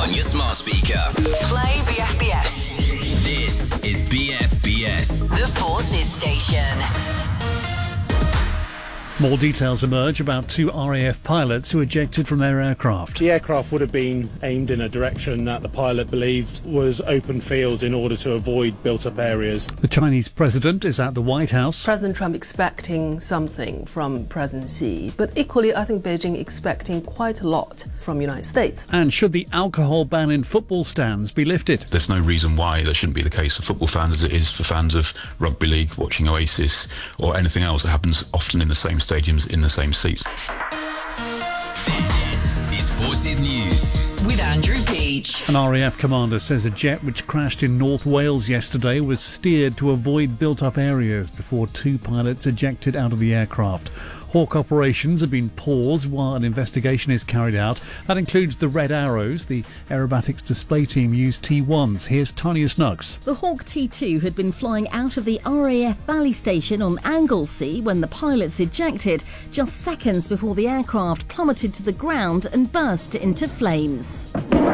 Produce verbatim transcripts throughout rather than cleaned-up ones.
on your smart speaker. Play B F B S. This is B F B S, The Forces Station. More details emerge about two R A F pilots who ejected from their aircraft. The aircraft would have been aimed in a direction that the pilot believed was open fields in order to avoid built-up areas. The Chinese president is at the White House. President Trump expecting something from President Xi, but equally I think Beijing expecting quite a lot from the United States. And should the alcohol ban in football stands be lifted? There's no reason why that shouldn't be the case for football fans as it is for fans of rugby league, watching Oasis or anything else that happens often in the same stadiums in the same seats. This is Forces News with Andrew Peach. An R A F commander says a jet which crashed in North Wales yesterday was steered to avoid built-up areas before two pilots ejected out of the aircraft. Hawk operations have been paused while an investigation is carried out. That includes the Red Arrows. The aerobatics display team used T ones. Here's Tanya Snuggs. The Hawk T two had been flying out of the R A F Valley Station on Anglesey when the pilots ejected, just seconds before the aircraft plummeted to the ground and burst into flames.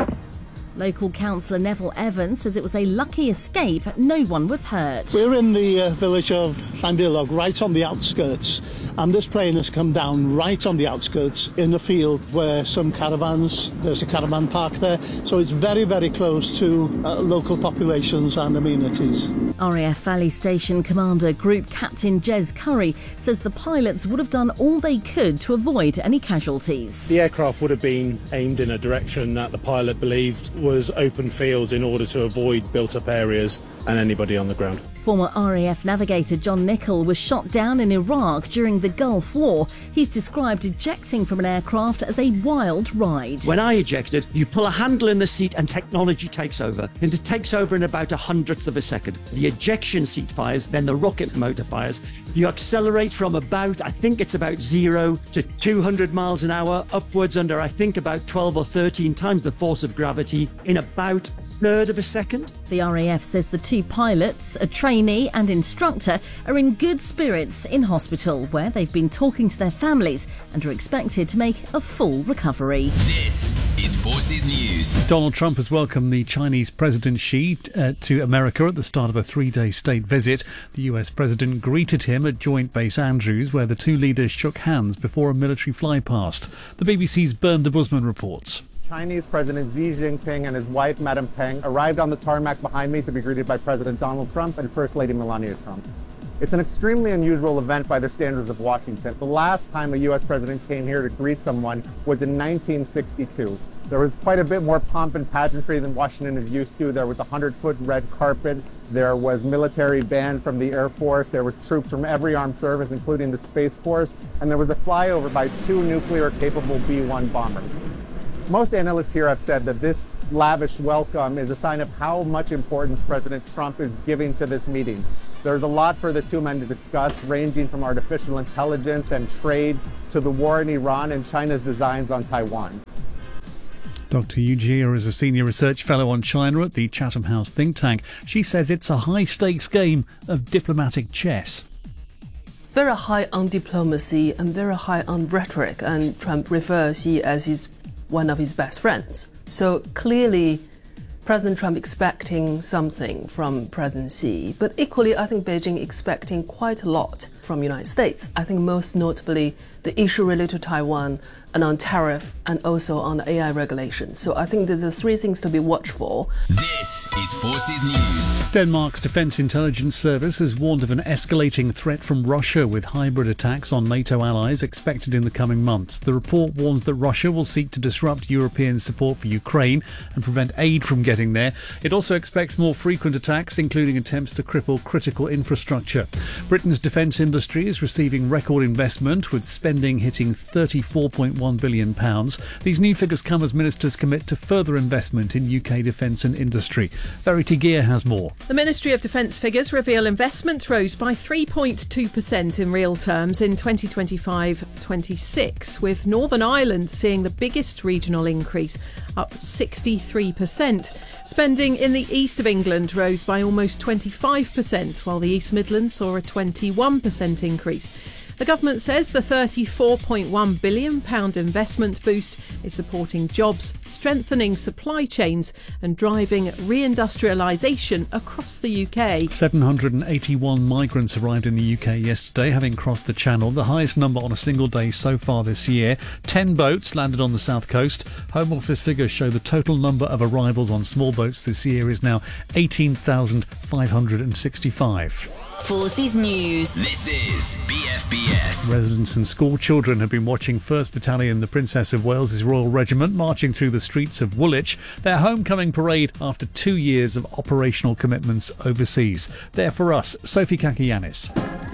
Local councillor Neville Evans says it was a lucky escape, no one was hurt. We're in the uh, village of Llanbilog, right on the outskirts, and this plane has come down right on the outskirts in a field where some caravans, there's a caravan park there, so it's very, very close to uh, local populations and amenities. R A F Valley Station Commander Group Captain Jez Curry says the pilots would have done all they could to avoid any casualties. The aircraft would have been aimed in a direction that the pilot believed was open fields in order to avoid built-up areas and anybody on the ground. Former R A F navigator John Nichol was shot down in Iraq during the Gulf War. He's described ejecting from an aircraft as a wild ride. When I ejected, you pull a handle in the seat and technology takes over. And it takes over in about a hundredth of a second. The ejection seat fires, then the rocket motor fires. You accelerate from about, I think it's about zero to two hundred miles an hour, upwards under, I think, about twelve or thirteen times the force of gravity in about a third of a second. The R A F says the two pilots, a trainee and instructor, are in good spirits in hospital, where they've been talking to their families and are expected to make a full recovery. This is Forces News. Donald Trump has welcomed the Chinese President Xi uh, to America at the start of a three-day state visit. The U S president greeted him at Joint Base Andrews, where the two leaders shook hands before a military flypast. The B B C's Bernd de Busman reports. Chinese President Xi Jinping and his wife, Madame Peng, arrived on the tarmac behind me to be greeted by President Donald Trump and First Lady Melania Trump. It's an extremely unusual event by the standards of Washington. The last time a U S president came here to greet someone was in nineteen sixty-two. There was quite a bit more pomp and pageantry than Washington is used to. There was a hundred-foot red carpet. There was military band from the Air Force. There was troops from every armed service, including the Space Force. And there was a flyover by two nuclear-capable B one bombers. Most analysts here have said that this lavish welcome is a sign of how much importance President Trump is giving to this meeting. There's a lot for the two men to discuss, ranging from artificial intelligence and trade to the war in Iran and China's designs on Taiwan. Doctor Yu Jia is a senior research fellow on China at the Chatham House think tank. She says it's a high-stakes game of diplomatic chess. Very high on diplomacy and very high on rhetoric, and Trump refers Xi as his one of his best friends. So clearly, President Trump expecting something from President Xi, but equally, I think Beijing expecting quite a lot from the United States. I think most notably the issue related to Taiwan and on tariff and also on the A I regulations. So I think there's the three things to be watched for. This is Forces News. Denmark's Defence Intelligence Service has warned of an escalating threat from Russia, with hybrid attacks on NATO allies expected in the coming months. The report warns that Russia will seek to disrupt European support for Ukraine and prevent aid from getting there. It also expects more frequent attacks, including attempts to cripple critical infrastructure. Britain's defence industry is receiving record investment, with spending hitting thirty-four point one billion pounds. These new figures come as ministers commit to further investment in U K defence and industry. Verity Gear has more. The Ministry of Defence figures reveal investment rose by three point two percent in real terms in twenty twenty-five twenty-six, with Northern Ireland seeing the biggest regional increase, up sixty-three percent. Spending in the east of England rose by almost twenty-five percent, while the East Midlands saw a twenty-one percent increase. The government says the thirty-four point one billion pounds investment boost is supporting jobs, strengthening supply chains and driving reindustrialisation across the U K. seven hundred eighty-one migrants arrived in the U K yesterday, having crossed the Channel, the highest number on a single day so far this year. Ten boats landed on the south coast. Home Office figures show the total number of arrivals on small boats this year is now eighteen thousand five hundred sixty-five. Forces News. This is B F B S. Residents and school children have been watching first Battalion, the Princess of Wales's Royal Regiment, marching through the streets of Woolwich, their homecoming parade after two years of operational commitments overseas. There for us, Sophie Kakianis.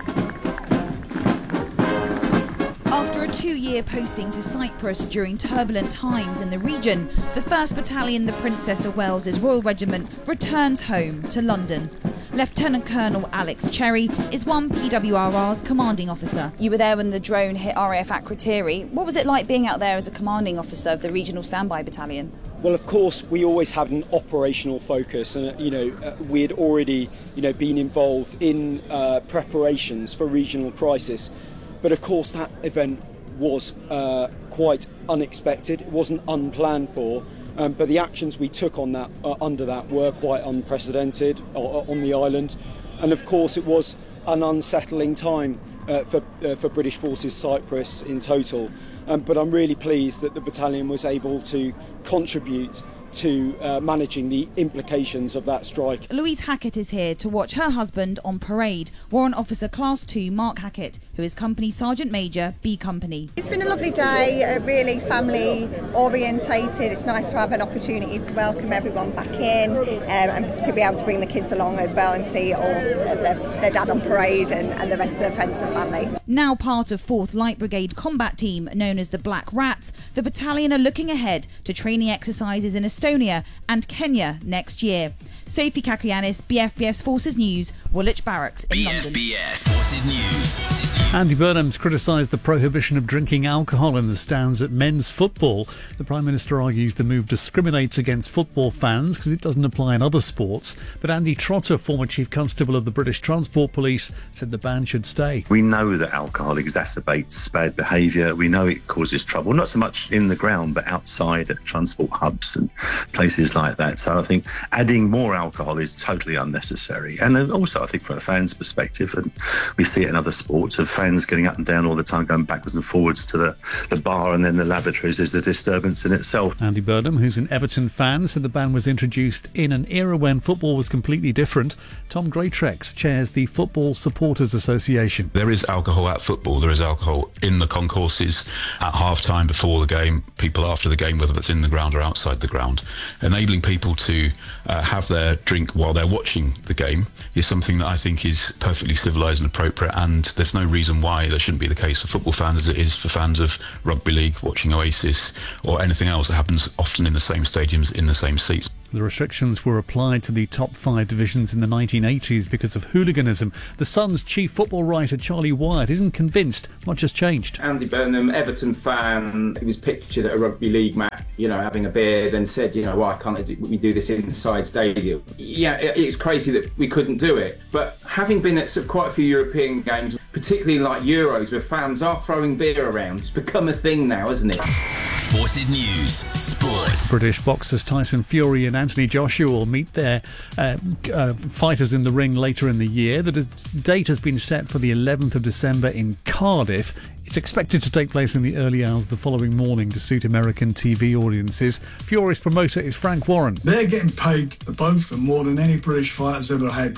After a two-year posting to Cyprus during turbulent times in the region, the first Battalion, the Princess of Wales's Royal Regiment, returns home to London. Lieutenant Colonel Alex Cherry is one P W R R's commanding officer. You were there when the drone hit R A F Akrotiri. What was it like being out there as a commanding officer of the Regional Standby Battalion? Well, of course, we always had an operational focus, and you know, uh, we had already, you know, been involved in uh, preparations for regional crisis. But of course, that event was uh, quite unexpected. It wasn't unplanned for. Um, but the actions we took on that uh, under that were quite unprecedented uh, on the island, and of course it was an unsettling time uh, for uh, for British Forces Cyprus in total. Um, but I'm really pleased that the battalion was able to contribute to uh, managing the implications of that strike. Louise Hackett is here to watch her husband on parade, Warrant Officer Class two Mark Hackett, who is Company Sergeant Major, B Company. It's been a lovely day, uh, really family orientated. It's nice to have an opportunity to welcome everyone back in um, and to be able to bring the kids along as well and see all uh, their, their dad on parade and, and the rest of their friends and family. Now part of fourth Light Brigade combat team known as the Black Rats, the battalion are looking ahead to training exercises in Estonia and Kenya next year. Sophie Kakianis, B F B S Forces News, Woolwich Barracks in London. B F B S Forces News. Andy Burnham's criticised the prohibition of drinking alcohol in the stands at men's football. The Prime Minister argues the move discriminates against football fans because it doesn't apply in other sports. But Andy Trotter, former Chief Constable of the British Transport Police, said the ban should stay. We know that alcohol exacerbates bad behaviour. We know it causes trouble, not so much in the ground, but outside at transport hubs and places like that. So I think adding more alcohol is totally unnecessary. And then also, I think from a fan's perspective, and we see it in other sports, of fans getting up and down all the time, going backwards and forwards to the, the bar and then the lavatories is a disturbance in itself. Andy Burnham, who's an Everton fan, said the ban was introduced in an era when football was completely different. Tom Greatrex chairs the Football Supporters Association. There is alcohol at football. There is alcohol in the concourses at half-time, before the game, people after the game, whether it's in the ground or outside the ground. Enabling people to uh, have their drink while they're watching the game is something that I think is perfectly civilised and appropriate, and there's no reason why that shouldn't be the case for football fans as it is for fans of rugby league, watching Oasis or anything else that happens often in the same stadiums, in the same seats. The restrictions were applied to the top five divisions in the nineteen eighties because of hooliganism. The Sun's chief football writer Charlie Wyatt isn't convinced much has changed. Andy Burnham, Everton fan, he was pictured at a rugby league match, you know, having a beer, then said, you know, why can't we do this inside stadium? Yeah, it's crazy that we couldn't do it. But having been at quite a few European games, particularly like Euros, where fans are throwing beer around, it's become a thing now, isn't it? Forces News Sports. British boxers Tyson Fury and Anthony Joshua will meet their uh, uh, fighters in the ring later in the year. The date has been set for the eleventh of December in Cardiff. It's expected to take place in the early hours of the following morning to suit American T V audiences. Fury's promoter is Frank Warren. They're getting paid, both of them, more than any British fighters ever had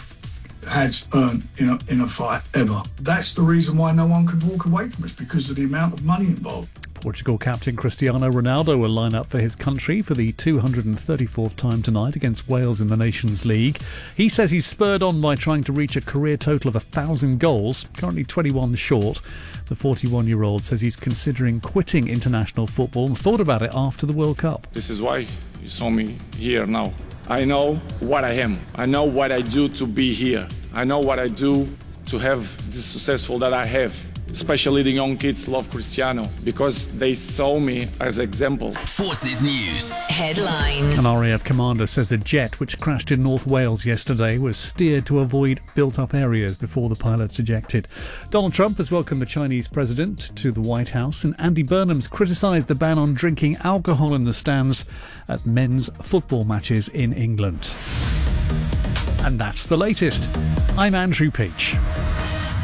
has earned in a, in a fight ever. That's the reason why no one could walk away from us, because of the amount of money involved. Portugal captain Cristiano Ronaldo will line up for his country for the two hundred thirty-fourth time tonight against Wales in the Nations League. He says he's spurred on by trying to reach a career total of one thousand goals, currently twenty-one short. The forty-one-year-old says he's considering quitting international football and thought about it after the World Cup. This is why you saw me here now. I know what I am. I know what I do to be here. I know what I do to have this successful that I have. especially the young kids love Cristiano because they saw me as example. Forces News. Headlines. An R A F commander says a jet which crashed in North Wales yesterday was steered to avoid built-up areas before the pilots ejected. Donald Trump has welcomed the Chinese president to the White House, and Andy Burnham's criticised the ban on drinking alcohol in the stands at men's football matches in England. And that's the latest. I'm Andrew Peach.